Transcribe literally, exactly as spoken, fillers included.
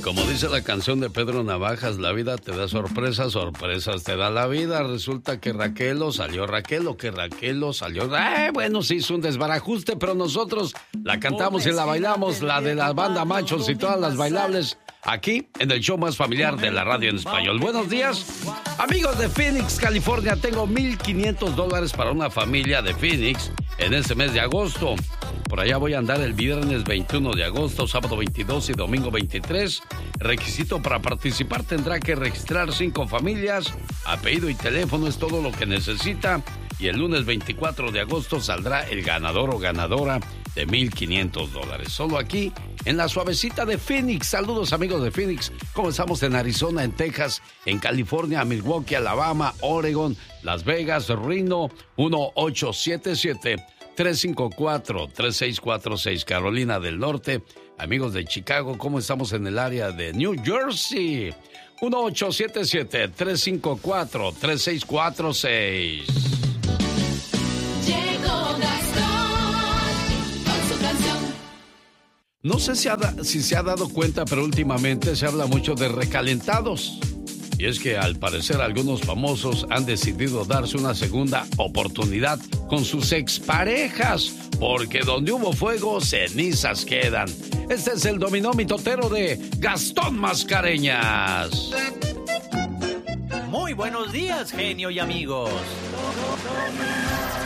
como dice la canción de Pedro Navajas, la vida te da sorpresas, sorpresas te da la vida. Resulta que Raquelo salió Raquelo, que Raquelo salió... Eh, bueno, se hizo un desbarajuste, pero nosotros la cantamos y la bailamos, la de la banda Machos y todas las bailables, aquí en el show más familiar de la radio en español. Buenos días, amigos de Phoenix, California. Tengo mil quinientos dólares para una familia de Phoenix en este mes de agosto. Por allá voy a andar el viernes veintiuno de agosto, sábado veintidós y domingo veintitrés. Requisito para participar: tendrá que registrar cinco familias, apellido y teléfono es todo lo que necesita. Y el lunes veinticuatro de agosto saldrá el ganador o ganadora de mil quinientos dólares. Solo aquí, en la suavecita de Phoenix. Saludos, amigos de Phoenix. ¿Cómo estamos en Arizona, en Texas, en California, Milwaukee, Alabama, Oregon, Las Vegas, Reno? uno ocho siete siete, tres cinco cuatro, tres seis cuatro seis. Carolina del Norte. Amigos de Chicago, ¿cómo estamos en el área de New Jersey? uno ocho siete siete, tres cinco cuatro, tres seis cuatro seis. No sé si, ha, si se ha dado cuenta, pero últimamente se habla mucho de recalentados. Y es que al parecer algunos famosos han decidido darse una segunda oportunidad con sus exparejas, porque donde hubo fuego, cenizas quedan. Este es el dominó mitotero de Gastón Mascareñas. Muy buenos días, genio y amigos.